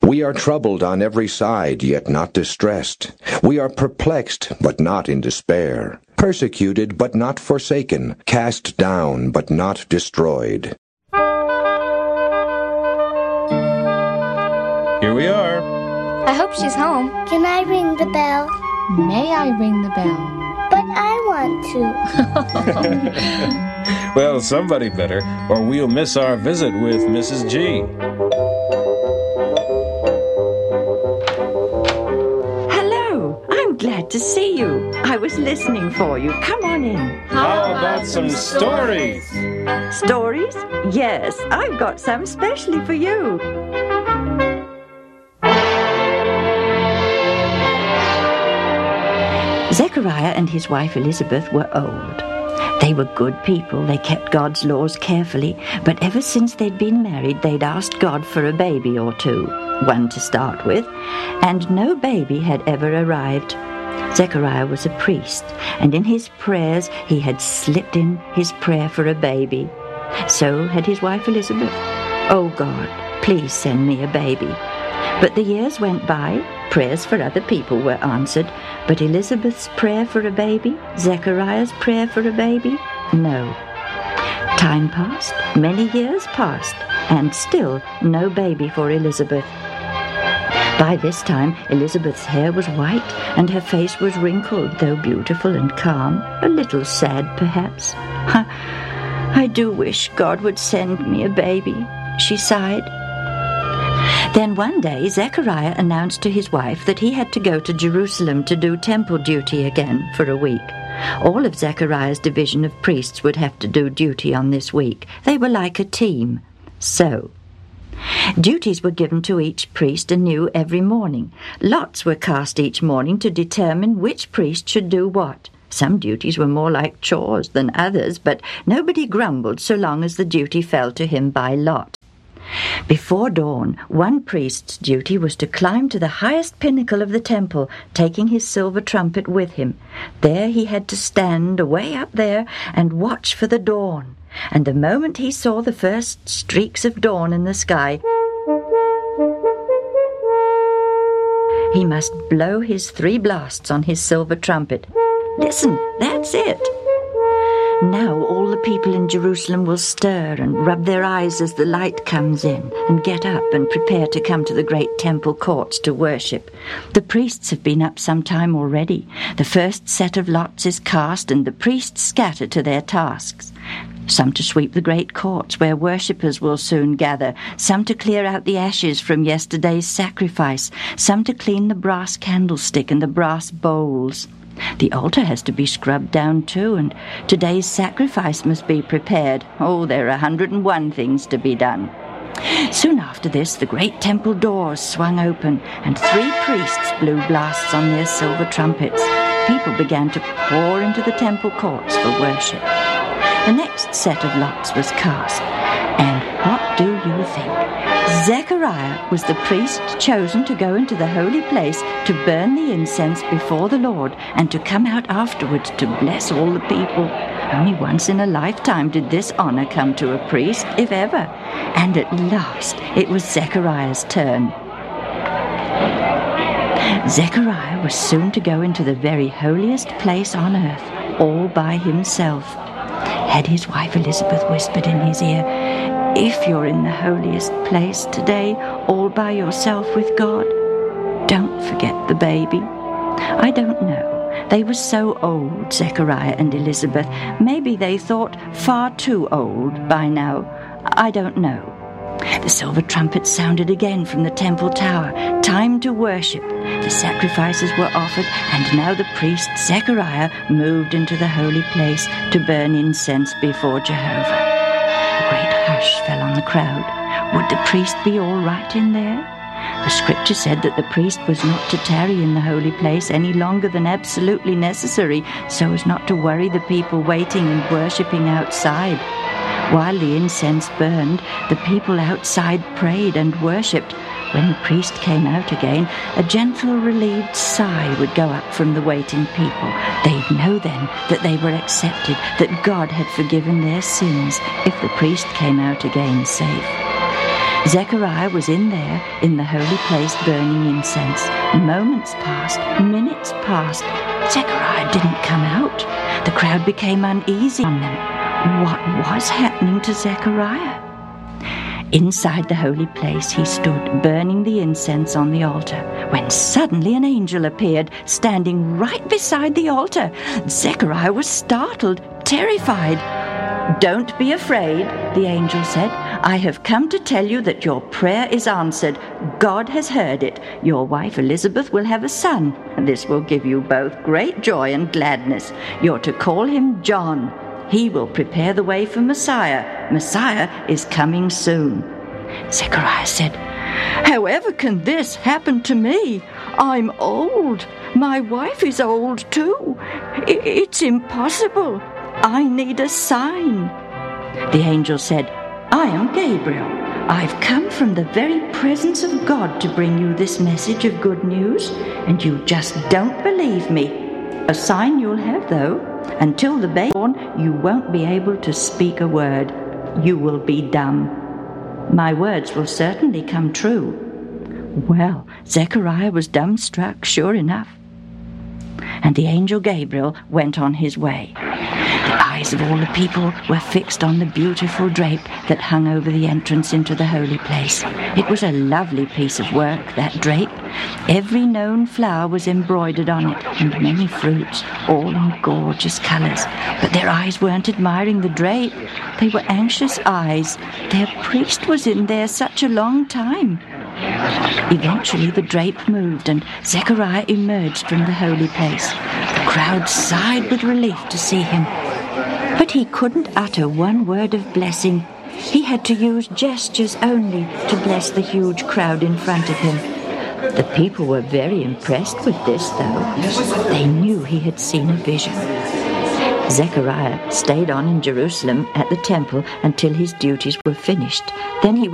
We are troubled on every side, yet not distressed. We are perplexed, but not in despair. Persecuted, but not forsaken. Cast down, but not destroyed. Here we are. I hope she's home. Can I ring the bell? May I ring the bell? But I want to. Well, somebody better, or we'll miss our visit with Mrs. G. Hello, I'm glad to see you. I was listening for you. Come on in. How about some stories? Stories? Yes, I've got some specially for you. Zechariah and his wife Elizabeth were old. They were good people. They kept God's laws carefully, but ever since they'd been married, they'd asked God for a baby or two, one to start with, and no baby had ever arrived. Zechariah was a priest, and in his prayers he had slipped in his prayer for a baby. So had his wife Elizabeth. Oh God, please send me a baby. But the years went by, prayers for other people were answered, but Elizabeth's prayer for a baby, Zechariah's prayer for a baby, no. Time passed, many years passed, and still no baby for Elizabeth. By this time, Elizabeth's hair was white, and her face was wrinkled, though beautiful and calm, a little sad perhaps. I do wish God would send me a baby, she sighed. Then one day Zechariah announced to his wife that he had to go to Jerusalem to do temple duty again for a week. All of Zechariah's division of priests would have to do duty on this week. They were like a team. So, duties were given to each priest anew every morning. Lots were cast each morning to determine which priest should do what. Some duties were more like chores than others, but nobody grumbled so long as the duty fell to him by lot. Before dawn, one priest's duty was to climb to the highest pinnacle of the temple, taking his silver trumpet with him. There he had to stand away up there and watch for the dawn. And the moment he saw the first streaks of dawn in the sky, he must blow his 3 blasts on his silver trumpet. Listen, that's it. Now all the people in Jerusalem will stir and rub their eyes as the light comes in and get up and prepare to come to the great temple courts to worship. The priests have been up some time already. The first set of lots is cast and the priests scatter to their tasks. Some to sweep the great courts where worshippers will soon gather, some to clear out the ashes from yesterday's sacrifice, some to clean the brass candlestick and the brass bowls. The altar has to be scrubbed down too, and today's sacrifice must be prepared. Oh, there are 101 things to be done. Soon after this, the great temple doors swung open, and 3 priests blew blasts on their silver trumpets. People began to pour into the temple courts for worship. The next set of lots was cast, and what do you think? Zechariah was the priest chosen to go into the holy place to burn the incense before the Lord and to come out afterwards to bless all the people. Only once in a lifetime did this honor come to a priest, if ever. And at last it was Zechariah's turn. Zechariah was soon to go into the very holiest place on earth, all by himself. Had his wife Elizabeth whispered in his ear, "If you're in the holiest place today, all by yourself with God, don't forget the baby." I don't know. They were so old, Zechariah and Elizabeth. Maybe they thought far too old by now. I don't know. The silver trumpet sounded again from the temple tower. Time to worship. The sacrifices were offered, and now the priest Zechariah moved into the holy place to burn incense before Jehovah. A great hush fell on the crowd. Would the priest be all right in there? The scripture said that the priest was not to tarry in the holy place any longer than absolutely necessary, so as not to worry the people waiting and worshipping outside. While the incense burned, the people outside prayed and worshipped. When the priest came out again, a gentle, relieved sigh would go up from the waiting people. They'd know then that they were accepted, that God had forgiven their sins if the priest came out again safe. Zechariah was in there, in the holy place, burning incense. Moments passed, minutes passed. Zechariah didn't come out. The crowd became uneasy on them. What was happening to Zechariah? Inside the holy place he stood, burning the incense on the altar, when suddenly an angel appeared, standing right beside the altar. Zechariah was startled, terrified. "Don't be afraid," the angel said. "I have come to tell you that your prayer is answered. God has heard it. Your wife Elizabeth will have a son. This will give you both great joy and gladness. You're to call him John. He will prepare the way for Messiah. Messiah is coming soon." Zechariah said, "However can this happen to me? I'm old. My wife is old too. It's impossible. I need a sign." The angel said, "I am Gabriel. I've come from the very presence of God to bring you this message of good news, and you just don't believe me. A sign you'll have, though. Until the baby is born, you won't be able to speak a word. You will be dumb. My words will certainly come true." Well, Zechariah was dumbstruck, sure enough. And the angel Gabriel went on his way. The eyes of all the people were fixed on the beautiful drape that hung over the entrance into the holy place. It was a lovely piece of work, that drape. Every known flower was embroidered on it, and many fruits, all in gorgeous colours. But their eyes weren't admiring the drape. They were anxious eyes. Their priest was in there such a long time. Eventually the drape moved, and Zechariah emerged from the holy place. The crowd sighed with relief to see him. But he couldn't utter one word of blessing. He had to use gestures only to bless the huge crowd in front of him. The people were very impressed with this, though. They knew he had seen a vision. Zechariah stayed on in Jerusalem at the temple until his duties were finished. Then he